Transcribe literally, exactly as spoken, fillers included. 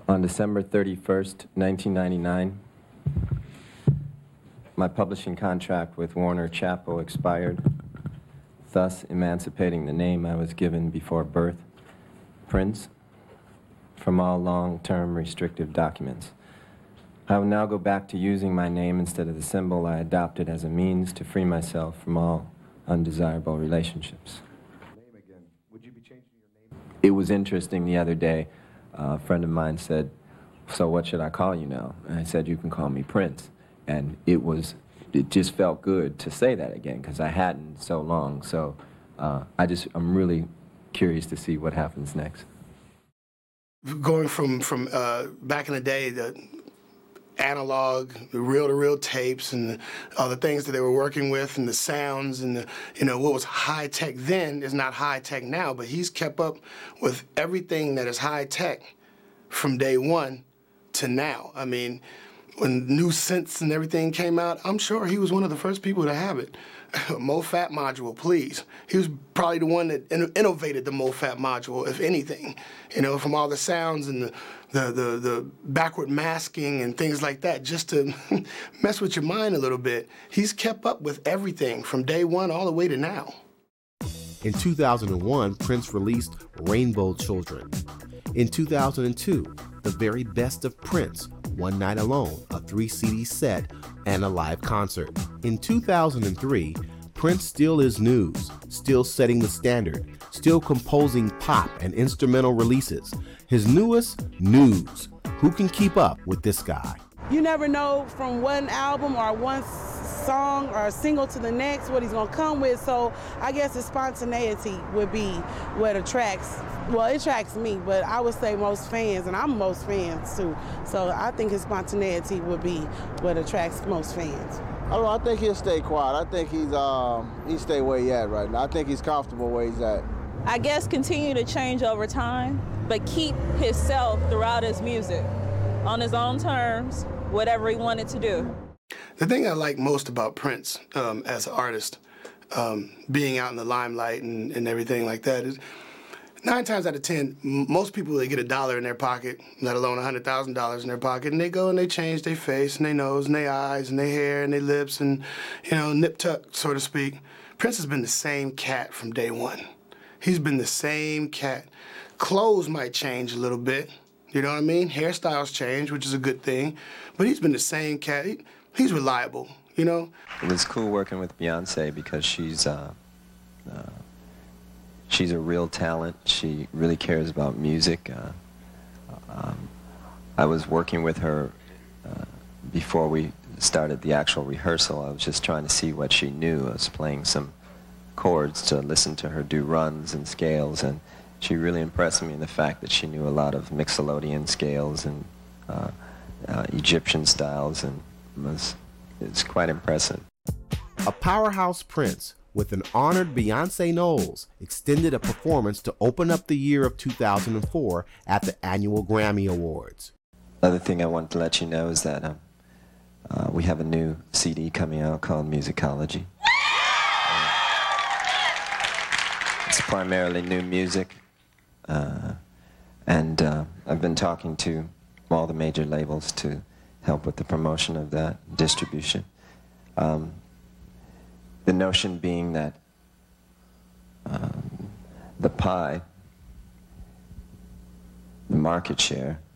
On December thirty-first, nineteen ninety-nine, my publishing contract with Warner Chappell expired, thus emancipating the name I was given before birth, Prince, from all long-term restrictive documents. I will now go back to using my name instead of the symbol I adopted as a means to free myself from all undesirable relationships. Name again. Would you be changing your name? It was interesting the other day. Uh, a friend of mine said, "So what should I call you now?" And I said, "You can call me Prince." And it was, it just felt good to say that again because I hadn't so long. So uh, I just, I'm really curious to see what happens next. Going from from uh, back in the day, the analog, the reel-to-reel tapes, and the, all the things that they were working with, and the sounds, and the, you know, what was high-tech then is not high-tech now, but he's kept up with everything that is high-tech from day one to now. I mean, when new synths and everything came out, I'm sure he was one of the first people to have it. MoFat module, please. He was probably the one that in innovated the MoFat module, if anything. You know, from all the sounds and the the the, the backward masking and things like that, just to mess with your mind a little bit. He's kept up with everything from day one all the way to now. In two thousand one, Prince released Rainbow Children. In two thousand two, The Very Best of Prince, One Night Alone, a three C D set, and a live concert. In two thousand three, Prince still is news, still setting the standard, still composing pop and instrumental releases. His newest, News. Who can keep up with this guy? You never know from one album or one song or single to the next what he's gonna come with, so I guess his spontaneity would be what attracts, well, it attracts me, but I would say most fans, and I'm most fans too, so I think his spontaneity would be what attracts most fans. I don't know, I think he'll stay quiet. I think he's um he stay where he at right now. I think he's comfortable where he's at. I guess continue to change over time, but keep himself throughout his music, on his own terms, whatever he wanted to do. The thing I like most about Prince um, as an artist, um, being out in the limelight and, and everything like that, is nine times out of ten, most people, they get a dollar in their pocket, let alone one hundred thousand dollars in their pocket, and they go and they change their face and their nose and their eyes and their hair and their lips and, you know, nip-tuck, so to speak. Prince has been the same cat from day one. He's been the same cat. Clothes might change a little bit, you know what I mean? Hairstyles change, which is a good thing, but he's been the same cat. He, he's reliable, you know? It was cool working with Beyonce because she's uh, uh, she's a real talent. She really cares about music. Uh, um, I was working with her uh, before we started the actual rehearsal. I was just trying to see what she knew. I was playing some chords to listen to her do runs and scales, and she really impressed me in the fact that she knew a lot of Mixolydian scales and uh, uh, Egyptian styles, and was, it was quite impressive. A powerhouse Prince with an honored Beyonce Knowles extended a performance to open up the year of two thousand four at the annual Grammy Awards. Other thing I wanted to let you know is that um, uh, we have a new C D coming out called Musicology. It's primarily new music, uh, and uh, I've been talking to all the major labels to help with the promotion of that, distribution. Um, the notion being that um, the pie, the market share,